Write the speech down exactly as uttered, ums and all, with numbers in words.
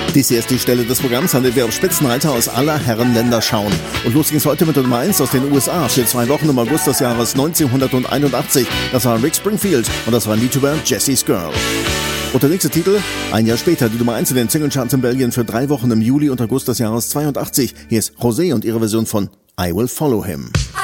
Dies hier ist die Stelle des Programms, an der wir auf Spitzenreiter aus aller Herren Länder schauen. Und los ging es heute mit der Nummer eins aus den U S A für zwei Wochen im August des Jahres neunzehnhunderteinundachtzig. Das war Rick Springfield und das war ein YouTuber Jesse's Girl. Und der nächste Titel, ein Jahr später, die Nummer eins in den Singlecharts in Belgien für drei Wochen im Juli und August des Jahres zweiundachtzig. Hier ist José und ihre Version von I Will Follow Him.